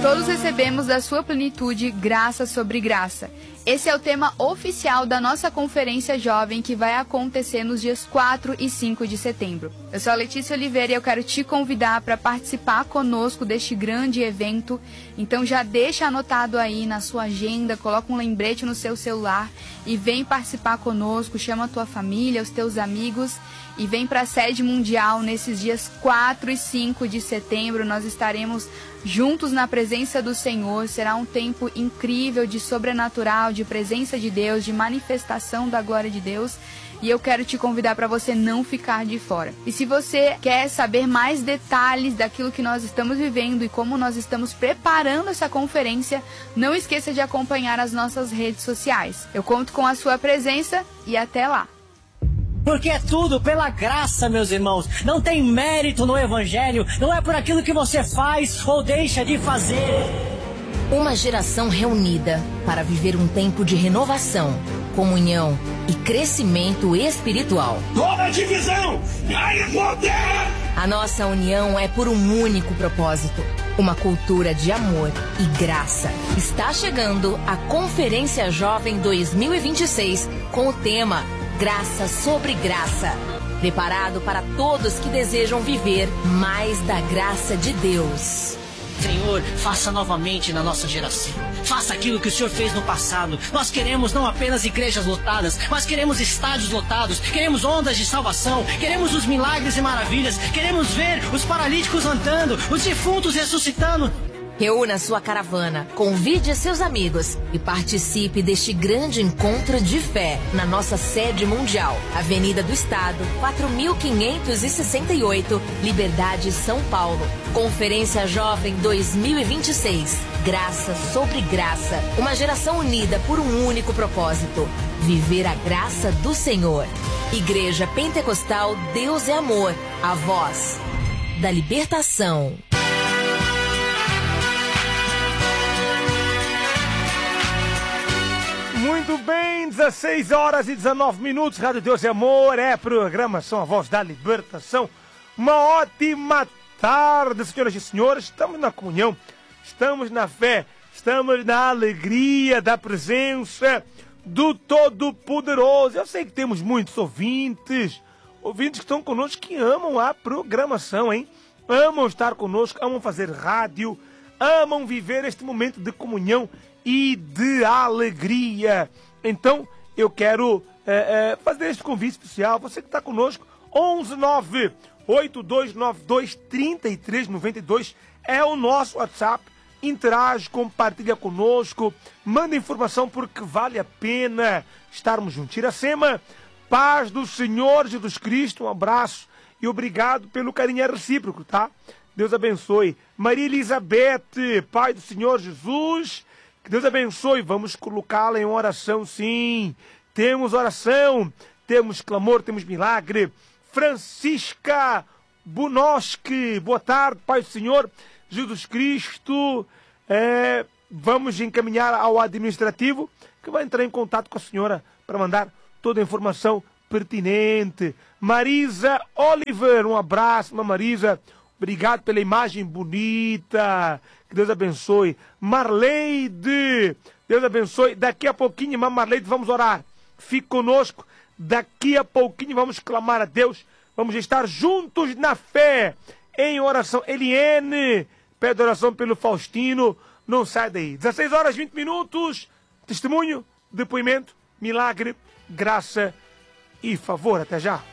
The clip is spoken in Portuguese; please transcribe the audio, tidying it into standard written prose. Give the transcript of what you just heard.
Todos recebemos da sua plenitude graça sobre graça. Esse é o tema oficial da nossa Conferência Jovem, que vai acontecer nos dias 4 e 5 de setembro. Eu sou a Letícia Oliveira e eu quero te convidar para participar conosco deste grande evento. Então já deixa anotado aí na sua agenda, coloca um lembrete no seu celular e vem participar conosco, chama a tua família, os teus amigos e vem para a sede mundial nesses dias 4 e 5 de setembro. Nós estaremos juntos na presença do Senhor. Será um tempo incrível de sobrenatural, de presença de Deus, de manifestação da glória de Deus. E eu quero te convidar para você não ficar de fora. E se você quer saber mais detalhes daquilo que nós estamos vivendo e como nós estamos preparando essa conferência, não esqueça de acompanhar as nossas redes sociais. Eu conto com a sua presença e até lá. Porque é tudo pela graça, meus irmãos. Não tem mérito no Evangelho. Não é por aquilo que você faz ou deixa de fazer. Uma geração reunida para viver um tempo de renovação, comunhão e crescimento espiritual. Toda divisão ganha poder! A nossa união é por um único propósito. Uma cultura de amor e graça. Está chegando a Conferência Jovem 2026 com o tema Graça sobre Graça. Preparado para todos que desejam viver mais da graça de Deus. Senhor, faça novamente na nossa geração. Faça aquilo que o Senhor fez no passado. Nós queremos não apenas igrejas lotadas, mas queremos estádios lotados. Queremos ondas de salvação. Queremos os milagres e maravilhas. Queremos ver os paralíticos andando, os defuntos ressuscitando. Reúna sua caravana, convide seus amigos e participe deste grande encontro de fé na nossa sede mundial, Avenida do Estado, 4568, Liberdade, São Paulo. Conferência Jovem 2026. Graça sobre graça. Uma geração unida por um único propósito: viver a graça do Senhor. Igreja Pentecostal Deus é Amor. A voz da libertação. Muito bem, 16 horas e 19 minutos, Rádio Deus é Amor, é programação A Voz da Libertação. Uma ótima tarde, senhoras e senhores, estamos na comunhão, estamos na fé, estamos na alegria da presença do Todo-Poderoso. Eu sei que temos muitos ouvintes que estão conosco, que amam a programação, hein? Amam estar conosco, amam fazer rádio, amam viver este momento de comunhão e de alegria. Então, eu quero fazer este convite especial. Você que está conosco, 119-8292-3392 é o nosso WhatsApp. Interage, compartilha conosco, manda informação, porque vale a pena estarmos juntos. Iracema, paz do Senhor Jesus Cristo, um abraço e obrigado pelo carinho recíproco, tá? Deus abençoe. Maria Elizabeth, Pai do Senhor Jesus, que Deus abençoe. Vamos colocá-la em oração, sim. Temos oração, temos clamor, temos milagre. Francisca Bunoski, boa tarde, Pai do Senhor Jesus Cristo. Vamos encaminhar ao administrativo, que vai entrar em contato com a senhora para mandar toda a informação pertinente. Marisa Oliver, um abraço, Marisa. Obrigado pela imagem bonita. Que Deus abençoe. Marleide, Deus abençoe. Daqui a pouquinho, irmã Marleide, vamos orar. Fique conosco. Daqui a pouquinho vamos clamar a Deus. Vamos estar juntos na fé, em oração. Eliene, pede oração pelo Faustino. Não sai daí. 16 horas, 20 minutos. Testemunho, depoimento, milagre, graça e favor. Até já.